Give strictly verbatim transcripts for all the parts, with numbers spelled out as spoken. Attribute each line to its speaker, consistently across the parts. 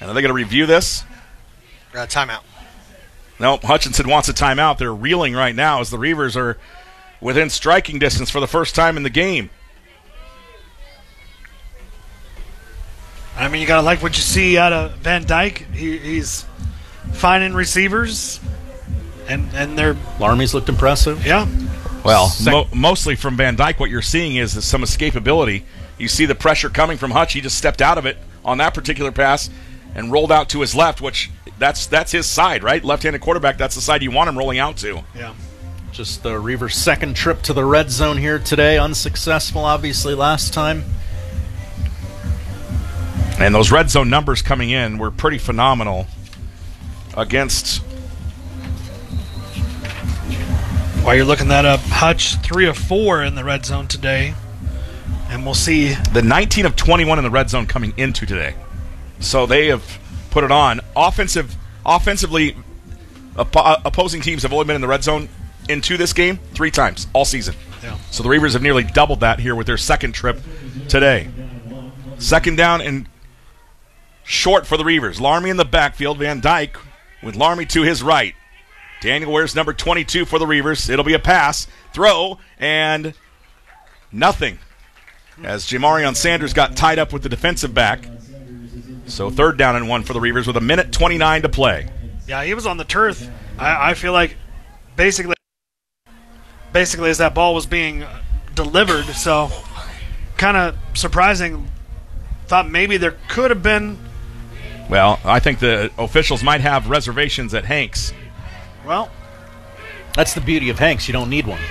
Speaker 1: And are they going to review this?
Speaker 2: Uh, timeout.
Speaker 1: No, Hutchinson wants a timeout. They're reeling right now as the Reavers are within striking distance for the first time in the game.
Speaker 3: I mean, you got to like what you see out of Van Dyke. He, he's finding receivers, and, and they're...
Speaker 4: Larmy's looked impressive.
Speaker 3: Yeah.
Speaker 1: Well,
Speaker 4: Sec-
Speaker 1: mo- mostly from Van Dyke, what you're seeing is, is some escapability. You see the pressure coming from Hutch. He just stepped out of it on that particular pass and rolled out to his left, which that's that's his side, right? Left-handed quarterback, that's the side you want him rolling out to.
Speaker 3: Yeah.
Speaker 4: Just the Reavers' second trip to the red zone here today. Unsuccessful, obviously, last time.
Speaker 1: And those red zone numbers coming in were pretty phenomenal against...
Speaker 3: While you're looking that up, Hutch, three of four in the red zone today. And we'll see.
Speaker 1: The nineteen of twenty-one in the red zone coming into today. So they have put it on. Offensive, Offensively, op- opposing teams have only been in the red zone into this game three times all season.
Speaker 3: Yeah.
Speaker 1: So the Reavers have nearly doubled that here with their second trip today. Second down and short for the Reavers. Larmy in the backfield. Van Dyke with Larmy to his right. Daniel wears number twenty-two for the Reavers. It'll be a pass, throw, and nothing. As Jamarion Sanders got tied up with the defensive back. So third down and one for the Reavers with a minute twenty-nine to play.
Speaker 3: Yeah, he was on the turf. I, I feel like basically, basically as that ball was being delivered, so kind of surprising. Thought maybe there could have been.
Speaker 1: Well, I think the officials might have reservations at Hanks.
Speaker 3: Well,
Speaker 4: that's the beauty of Hanks. You don't need one.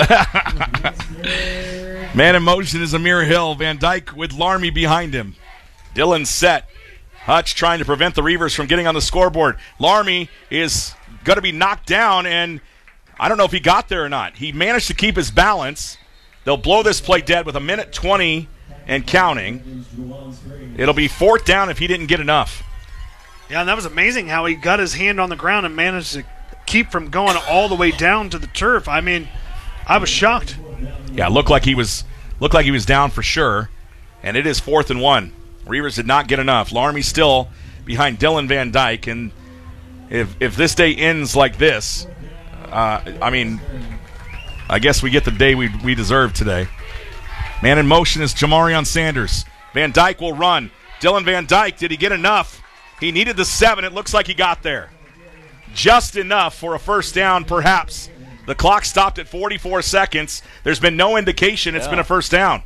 Speaker 1: Man in motion is Amir Hill. Van Dyke with Larmy behind him. Dylan set. Hutch trying to prevent the Reavers from getting on the scoreboard. Larmy is going to be knocked down, and I don't know if he got there or not. He managed to keep his balance. They'll blow this play dead with a minute twenty and counting. It'll be fourth down if he didn't get enough.
Speaker 3: Yeah, and that was amazing how he got his hand on the ground and managed to keep from going all the way down to the turf. I mean, I was shocked.
Speaker 1: Yeah, looked like he was looked like he was down for sure. And it is fourth and one. Reavers did not get enough. Larmy still behind Dylan Van Dyke, and if if this day ends like this, uh, I mean, I guess we get the day we we deserve today. Man in motion is Jamarion Sanders. Van Dyke will run. Dylan Van Dyke, did he get enough? He needed the seven. It looks like he got there. Just enough for a first down, perhaps. The clock stopped at forty-four seconds. There's been no indication it's
Speaker 4: yeah.
Speaker 1: been a first down.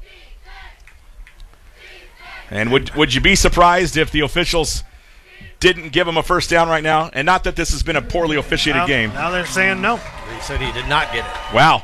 Speaker 1: And would would you be surprised if the officials didn't give him a first down right now? And not that this has been a poorly officiated
Speaker 3: Now,
Speaker 1: game.
Speaker 3: now they're saying no.
Speaker 2: He said he did not get it.
Speaker 1: Wow.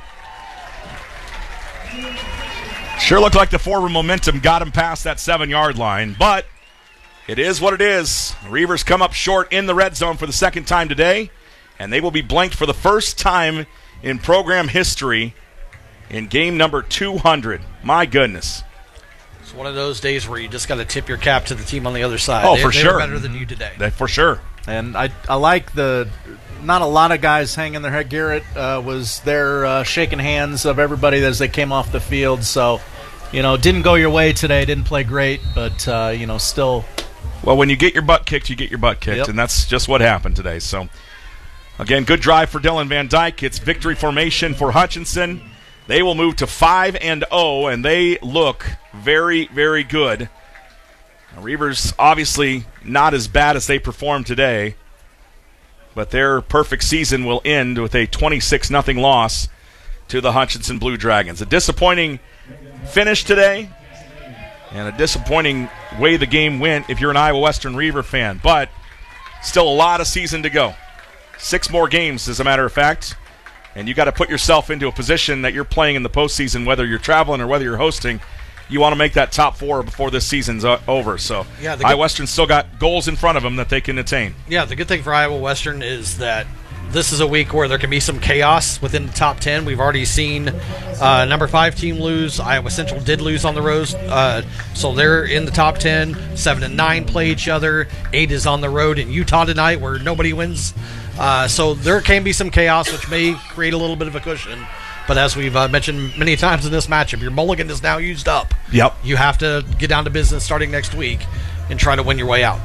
Speaker 1: Sure looked like the forward momentum got him past that seven-yard line, but it is what it is. Reavers come up short in the red zone for the second time today, and they will be blanked for the first time in program history in game number two hundred. My goodness.
Speaker 2: It's one of those days where you just got to tip your cap to the team on the other side.
Speaker 1: Oh,
Speaker 2: they,
Speaker 1: for
Speaker 2: they
Speaker 1: sure.
Speaker 2: were better than you today.
Speaker 1: That, for sure.
Speaker 4: And I I like the not a lot of guys hanging their head. Garrett uh, was there uh, shaking hands of everybody as they came off the field. So, you know, didn't go your way today. Didn't play great, but, uh, you know, still.
Speaker 1: Well, when you get your butt kicked, you get your butt kicked,
Speaker 4: Yep.
Speaker 1: and that's just what happened today. So, again, good drive for Dylan Van Dyke. It's victory formation for Hutchinson. They will move to five and oh, and they look very, very good. Reavers obviously not as bad as they performed today, but their perfect season will end with a twenty-six nothing loss to the Hutchinson Blue Dragons. A disappointing finish today, and a disappointing way the game went if you're an Iowa Western Reaver fan, but still a lot of season to go. Six more games, as a matter of fact, and you got to put yourself into a position that you're playing in the postseason, whether you're traveling or whether you're hosting. You want to make that top four before this season's uh, over. So
Speaker 2: Yeah, the
Speaker 1: Iowa
Speaker 2: good-
Speaker 1: Western still got goals in front of them that they can attain.
Speaker 2: Yeah, the good thing for Iowa Western is that this is a week where there can be some chaos within the top ten. We've already seen uh, number five team lose. Iowa Central did lose on the road, uh, so they're in the top ten. Seven and nine play each other. Eight is on the road in Utah tonight, where nobody wins. Uh, so there can be some chaos, which may create a little bit of a cushion. But as we've uh, mentioned many times in this matchup, your mulligan is now used up.
Speaker 1: Yep.
Speaker 2: You have to get down to business starting next week and try to win your way out.